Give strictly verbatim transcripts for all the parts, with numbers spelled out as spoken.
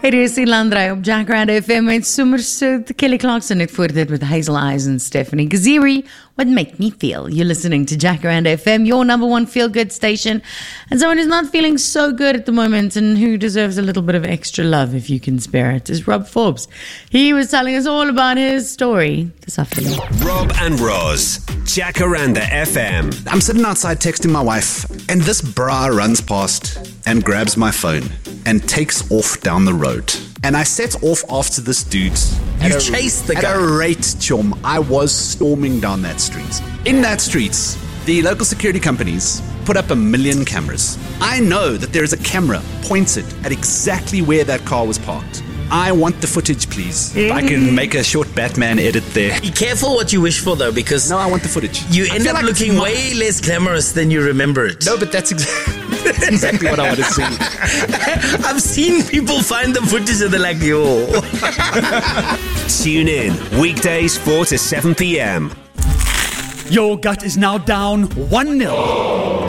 Hier is Ilandra op Jackradio F M met somers uh, Kelly Clarkson net voor dit met Hazel Eyes and Stephanie Kaziri. What Make Me Feel. You're listening to Jackradio F M, your number one feel-good station. And someone who's not feeling so good at the moment and who deserves a little bit of extra love, if you can spare it, is Rob Forbes. He was telling us all about his story this afternoon. Rob and Roz, Jacaranda F M. I'm sitting outside texting my wife, and this bra runs past and grabs my phone and takes off down the road. And I set off after this dude. You chased the guy. At a rate, chum. I was storming down that street. In that street, the local security companies put up a million cameras. I know that there is a camera pointed at exactly where that car was parked. I want the footage, please. If I can make a short Batman edit there. Be careful what you wish for, though, because... No, I want the footage. You end up like looking way less glamorous than you remember it. No, but that's, exa- that's exactly what I want to see. I've seen people find the footage and they're like, yo. Tune in, weekdays four to seven p.m. Your gut is now down one nil.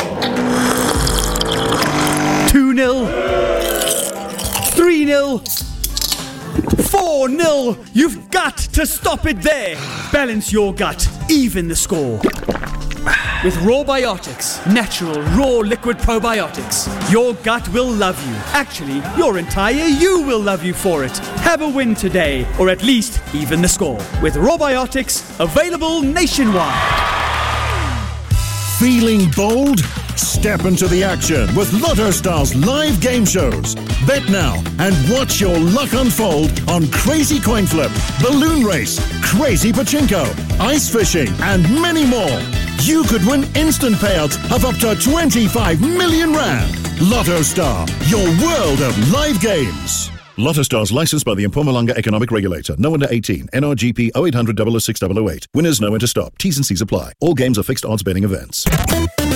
two nil. three nil. four nil. You've got to stop it there. Balance your gut. Even the score. With Rawbiotics, natural, raw liquid probiotics, your gut will love you. Actually, your entire you will love you for it. Have a win today, or at least even the score. With Rawbiotics, available nationwide. Feeling bold? Step into the action with Lotto Star's live game shows. Bet now and watch your luck unfold on Crazy Coin Flip, Balloon Race, Crazy Pachinko, Ice Fishing, and many more. You could win instant payouts of up to twenty-five million rand. Lotto Star, your world of live games. Lotto Stars licensed by the Mpumalanga Economic Regulator. No under eighteen. N R G P oh eight hundred, oh oh six, oh oh eight. Winners know when to stop. T's and C's apply. All games are fixed odds betting events.